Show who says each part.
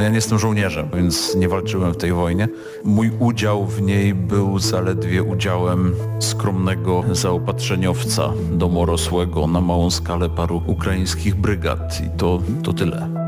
Speaker 1: No ja nie jestem żołnierzem, więc nie walczyłem w tej wojnie. Mój udział w niej był zaledwie udziałem skromnego zaopatrzeniowca domorosłego na małą skalę paru ukraińskich brygad i to tyle.